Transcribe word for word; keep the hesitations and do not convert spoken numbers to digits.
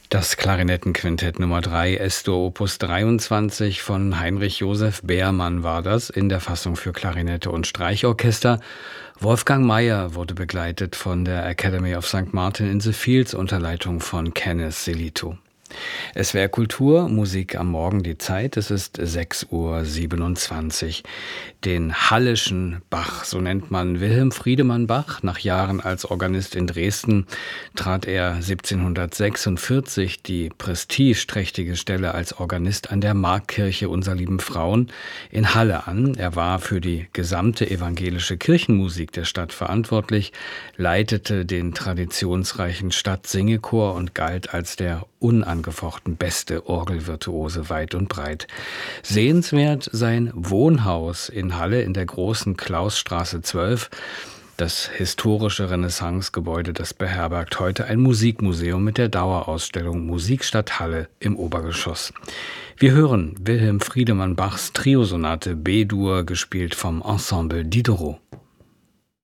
Das Klarinettenquintett Nummer drei, Es-Dur Opus dreiundzwanzig von Heinrich Joseph Beermann war das, in der Fassung für Klarinette und Streichorchester. Wolfgang Mayer wurde begleitet von der Academy of Sankt Martin in the Fields unter Leitung von Kenneth Selito. S W R Kultur, Musik am Morgen, die Zeit, es ist sechs Uhr siebenundzwanzig. Den Halleschen Bach, so nennt man Wilhelm Friedemann Bach. Nach Jahren als Organist in Dresden trat er siebzehnhundertsechsundvierzig die prestigeträchtige Stelle als Organist an der Marktkirche Unser Lieben Frauen in Halle an. Er war für die gesamte evangelische Kirchenmusik der Stadt verantwortlich, leitete den traditionsreichen Stadtsingechor und galt als der unangefochten beste Orgelvirtuose weit und breit. Sehenswert sein Wohnhaus in Halle in der großen Klausstraße zwölf. Das historische Renaissancegebäude, das beherbergt heute ein Musikmuseum mit der Dauerausstellung Musikstadt Halle im Obergeschoss. Wir hören Wilhelm Friedemann Bachs Triosonate B-Dur, gespielt vom Ensemble Diderot.